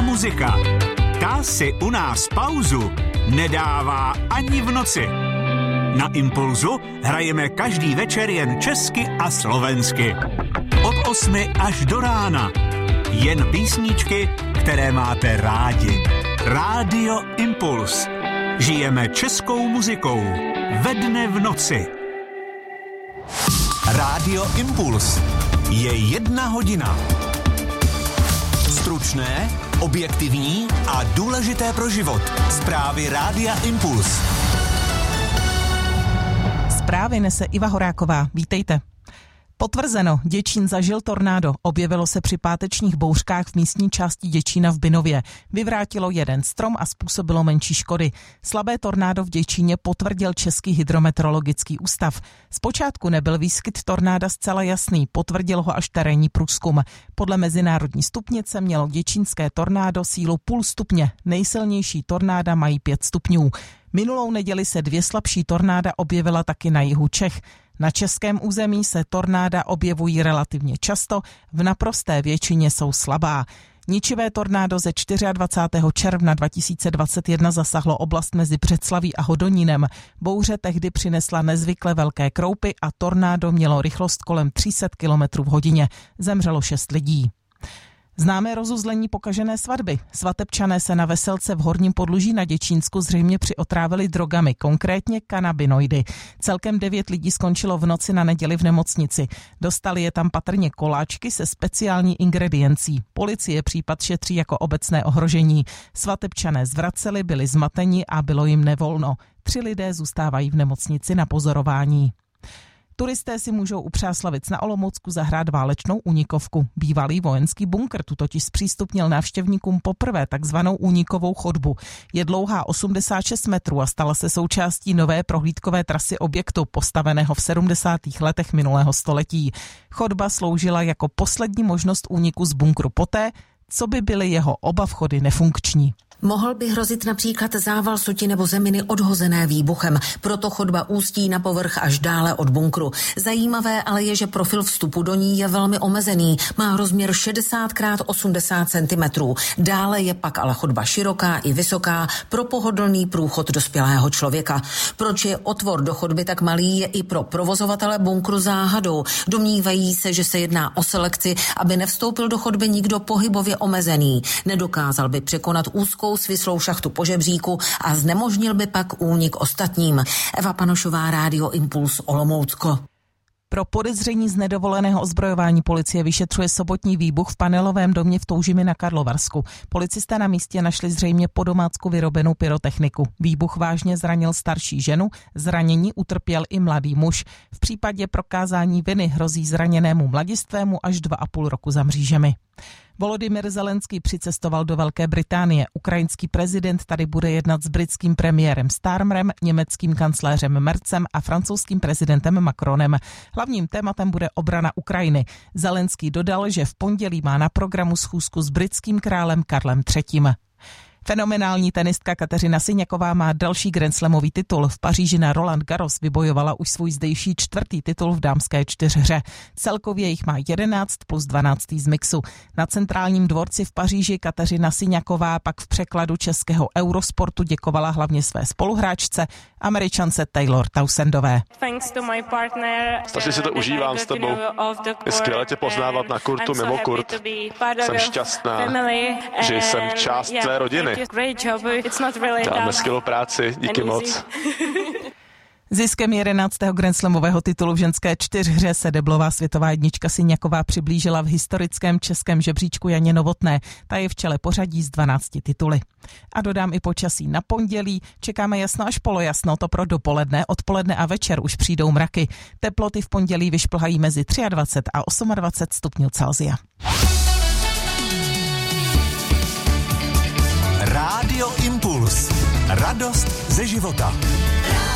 muzika. Ta si u nás pauzu nedává ani v noci. Na Impulzu hrajeme každý večer jen česky a slovensky. Od 8 až do rána. Jen písničky, které máte rádi. Rádio Impuls. Žijeme českou muzikou. Ve dne v noci. Rádio Impuls. Je 1 hodina. Stručné, objektivní a důležité pro život. Zprávy Rádia Impuls. Zprávy nese Iva Horáková. Vítejte. Potvrzeno, Děčín zažil tornádo. Objevilo se při pátečních bouřkách v místní části Děčína v Bynově. Vyvrátilo jeden strom a způsobilo menší škody. Slabé tornádo v Děčíně potvrdil Český hydrometeorologický ústav. Zpočátku nebyl výskyt tornáda zcela jasný, potvrdil ho až terénní průzkum. Podle mezinárodní stupnice mělo děčínské tornádo sílu 0,5 stupně. Nejsilnější tornáda mají 5 stupňů. Minulou neděli se 2 slabší tornáda objevila taky na jihu Čech. Na českém území se tornáda objevují relativně často, v naprosté většině jsou slabá. Ničivé tornádo ze 24. června 2021 zasahlo oblast mezi Břeclaví a Hodonínem. Bouře tehdy přinesla nezvykle velké kroupy a tornádo mělo rychlost kolem 300 km v hodině. Zemřelo 6 lidí. Známé rozuzlení pokažené svatby. Svatebčané se na veselce v Horním Podluží na Děčínsku zřejmě přiotrávili drogami, konkrétně kanabinoidy. Celkem 9 lidí skončilo v noci na neděli v nemocnici. Dostali je tam patrně koláčky se speciální ingrediencí. Policie případ šetří jako obecné ohrožení. Svatebčané zvraceli, byli zmateni a bylo jim nevolno. 3 lidé zůstávají v nemocnici na pozorování. Turisté si můžou u Přáslavic na Olomoucku zahrát válečnou únikovku. Bývalý vojenský bunkr tu totiž zpřístupnil návštěvníkům poprvé takzvanou únikovou chodbu. Je dlouhá 86 metrů a stala se součástí nové prohlídkové trasy objektu, postaveného v 70. letech minulého století. Chodba sloužila jako poslední možnost úniku z bunkru poté, co by byly jeho oba vchody nefunkční. Mohl by hrozit například zával soti nebo zeminy odhozené výbuchem, proto chodba ústí na povrch až dále od bunkru. Zajímavé ale je, že profil vstupu do ní je velmi omezený, má rozměr 60 x 80 cm. Dále je pak ale chodba široká i vysoká pro pohodlný průchod dospělého člověka. Proč je otvor do chodby tak malý, je i pro provozovatele bunkru záhadou. Domnívají se, že se jedná o selekci, aby nevstoupil do chodby nikdo pohybově omezený. Nedokázal by překonat úzkou svislou šachtu po žebříku a znemožnil by pak únik ostatním. Eva Panošová, Rádio Impuls, Olomoucko. Pro podezření z nedovoleného ozbrojování policie vyšetřuje sobotní výbuch v panelovém domě v Toužimi na Karlovarsku. Policisté na místě našli zřejmě po domácku vyrobenou pyrotechniku. Výbuch vážně zranil starší ženu, zranění utrpěl i mladý muž. V případě prokázání viny hrozí zraněnému mladistvému až 2,5 roku za mřížemi. Volodymyr Zelenský přicestoval do Velké Británie. Ukrajinský prezident tady bude jednat s britským premiérem Starmerem, německým kancléřem Merzem a francouzským prezidentem Macronem. Hlavním tématem bude obrana Ukrajiny. Zelenský dodal, že v pondělí má na programu schůzku s britským králem Karlem III. Fenomenální tenistka Kateřina Siňaková má další grandslamový titul. V Paříži na Roland Garros vybojovala už svůj zdejší 4. titul v dámské 4hře. Celkově jich má 11 plus 12 z mixu. Na centrálním dvorci v Paříži Kateřina Siňaková pak v překladu českého Eurosportu děkovala hlavně své spoluhráčce, Američance Taylor Townsendové. Strašně si to užívám s tebou. Je skvěle tě poznávat na kurtu mimo kurt. Jsem šťastná, že jsem část tvé rodiny. Děláme skvělou práci, díky moc. Ziskem 11. grandslamového titulu v ženské 4hře se deblová světová jednička Siňaková přiblížila v historickém českém žebříčku Janě Novotné. Ta je v čele pořadí s 12 tituly. A dodám i počasí na pondělí. Čekáme jasno až polojasno, to pro dopoledne, odpoledne a večer už přijdou mraky. Teploty v pondělí vyšplhají mezi 23 a 28 stupňů Celsia. Rádio Impuls. Radost ze života.